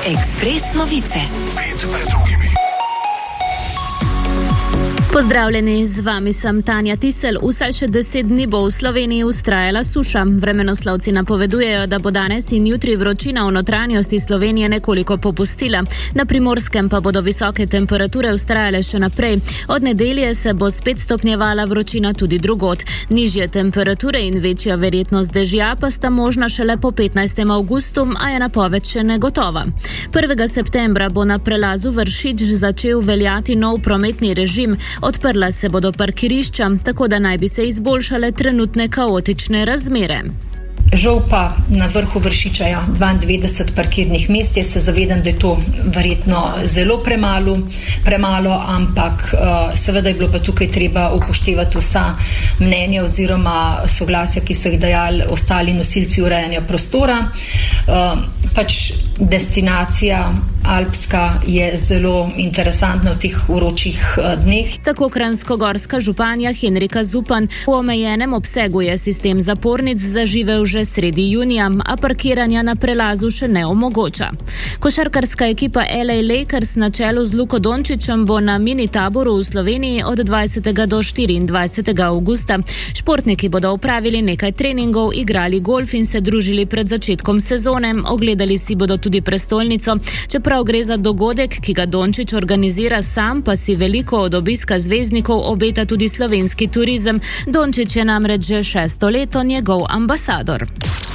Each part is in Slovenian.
Ekspres novice. Pozdravljeni, z vami sem Tanja Tisel. Vsaj še 10 dni bo v Sloveniji vztrajala suša. Vremenoslovci napovedujejo, da bo danes in jutri vročina v notranjosti Slovenije nekoliko popustila. Na Primorskem pa bodo visoke temperature vztrajale še naprej. Od nedelje se bo spet stopnjevala vročina tudi drugod. Nižje temperature in večja verjetnost dežja pa sta možna šele po 15. avgustu, a je napoved še negotova. 1. septembra bo na prelazu Vršič začel veljati nov prometni režim. Odprla se bodo parkirišča, tako da naj bi se izboljšale trenutne kaotične razmere. Žal pa na vrhu Vršiča 92 parkirnih mest. Jaz se zavedam, da je to verjetno zelo premalo, ampak seveda je bilo pa tukaj treba upoštevati vsa mnenja oziroma soglasja, ki so jih dajali ostali nosilci urejanja prostora. Destinacija alpska je zelo interesantna v teh vročih dneh. Tako kranjskogorska županja Henrika Zupan: v omejenem obsegu je sistem zapornic zaživel že sredi junija, a parkiranja na prelazu še ne omogoča. Košarkarska ekipa LA Lakers na čelu z Luko Dončićem bo na mini taboru v Sloveniji od 20. do 24. avgusta. Športniki bodo opravili nekaj treningov, igrali golf in se družili pred začetkom sezone. Ogledali si bodo tudi prestolnico. Čeprav gre za dogodek, ki ga Dončić organizira sam, pa si veliko od obiska zvezdnikov obeta tudi slovenski turizem. Dončić je namreč že 6. leto njegov ambasador.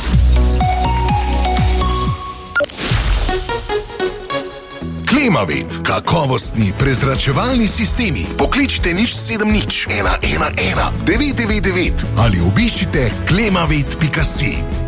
Klimavit, kakovostni prezračevalni sistemi. Pokličite 070 111 999 ali obiščite klimavit.si.